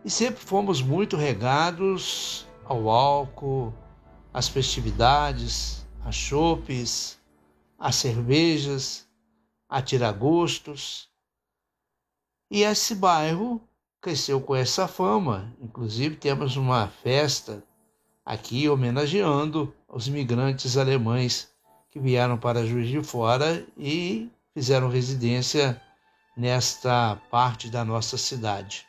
E sempre fomos muito regados ao álcool, às festividades, a chopes, a cervejas, a tiragostos. E esse bairro cresceu com essa fama. Inclusive temos uma festa aqui homenageando os imigrantes alemães que vieram para Juiz de Fora e fizeram residência nesta parte da nossa cidade.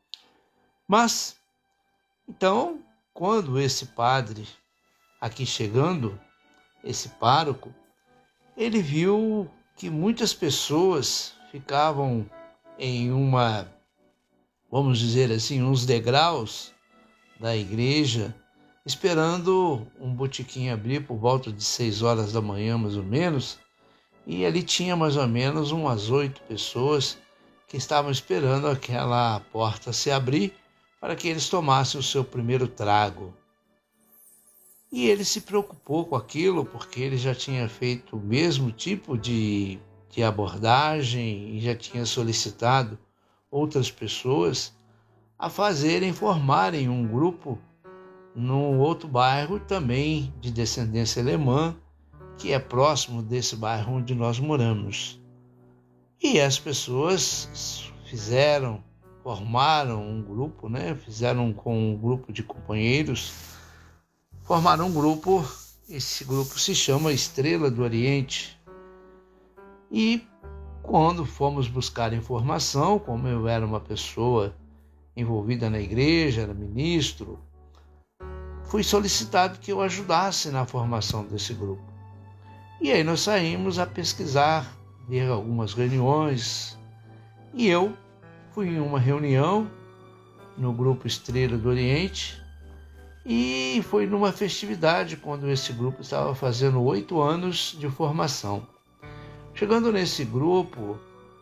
Mas, então, quando esse padre aqui chegando, esse pároco, ele viu que muitas pessoas ficavam em vamos dizer assim, uns degraus da igreja, esperando um botequim abrir por volta de 6 horas da manhã, mais ou menos, e ali tinha mais ou menos umas 8 pessoas que estavam esperando aquela porta se abrir para que eles tomassem o seu primeiro trago. E ele se preocupou com aquilo, porque ele já tinha feito o mesmo tipo de abordagem e já tinha solicitado outras pessoas a formarem um grupo num outro bairro também de descendência alemã, que é próximo desse bairro onde nós moramos. E as pessoas formaram um grupo, fizeram com um grupo de companheiros, formaram um grupo, esse grupo se chama Estrela do Oriente. E quando fomos buscar informação, como eu era uma pessoa envolvida na igreja, era ministro, fui solicitado que eu ajudasse na formação desse grupo. E aí nós saímos a pesquisar, ver algumas reuniões, e eu fui em uma reunião no grupo Estrela do Oriente, e foi numa festividade quando esse grupo estava fazendo 8 anos de formação. Chegando nesse grupo,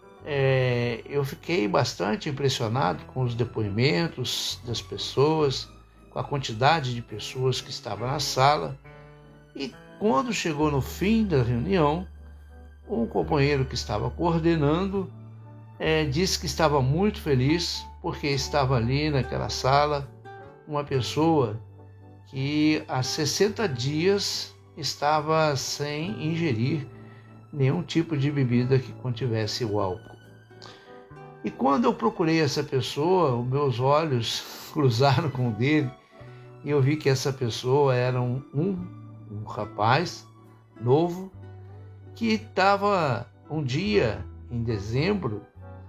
eu fiquei bastante impressionado com os depoimentos das pessoas, com a quantidade de pessoas que estavam na sala. E quando chegou no fim da reunião, um companheiro que estava coordenando disse que estava muito feliz porque estava ali naquela sala uma pessoa que há 60 dias estava sem ingerir nenhum tipo de bebida que contivesse o álcool. E quando eu procurei essa pessoa, os meus olhos cruzaram com o dele e eu vi que essa pessoa era um rapaz novo que estava um dia em dezembro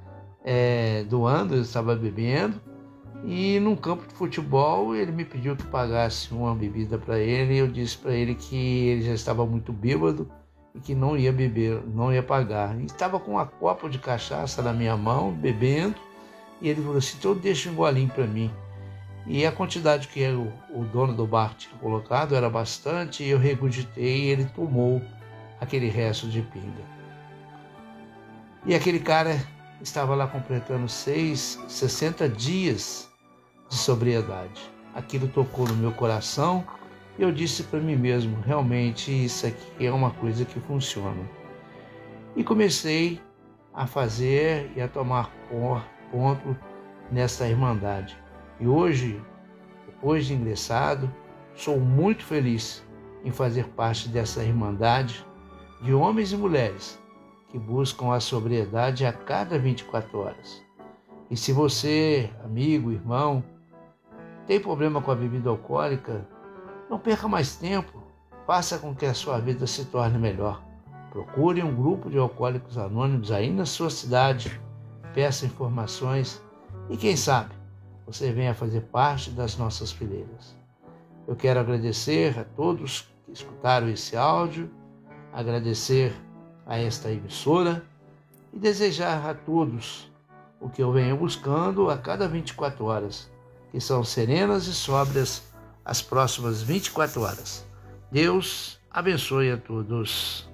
do ano, ele estava bebendo, e num campo de futebol ele me pediu que pagasse uma bebida para ele, e eu disse para ele que ele já estava muito bêbado e que não ia beber, não ia pagar. E estava com uma copa de cachaça na minha mão, bebendo, e ele falou assim: então deixa um golinho para mim. E a quantidade que o dono do bar tinha colocado era bastante, e eu regurgitei e ele tomou aquele resto de pinga. E aquele cara estava lá completando 60 dias de sobriedade. Aquilo tocou no meu coração e eu disse para mim mesmo: realmente isso aqui é uma coisa que funciona. E comecei a fazer e a tomar ponto nessa irmandade. E hoje, depois de ingressado, sou muito feliz em fazer parte dessa irmandade de homens e mulheres que buscam a sobriedade a cada 24 horas. E se você, amigo, irmão, tem problema com a bebida alcoólica, não perca mais tempo, faça com que a sua vida se torne melhor. Procure um grupo de alcoólicos anônimos aí na sua cidade, peça informações e quem sabe você venha fazer parte das nossas fileiras. Eu quero agradecer a todos que escutaram esse áudio, agradecer a esta emissora e desejar a todos o que eu venho buscando a cada 24 horas, que são serenas e sóbrias as próximas 24 horas. Deus abençoe a todos.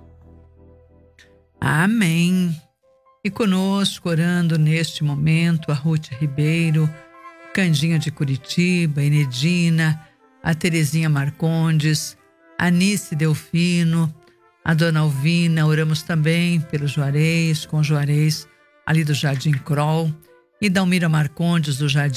Amém. E conosco, orando neste momento, a Ruth Ribeiro, Candinha de Curitiba, Enedina, a Terezinha Marcondes, a Anice Delfino, a Dona Alvina. Oramos também pelos Juarez, com Juarez ali do Jardim Kroll, e Dalmira Marcondes do Jardim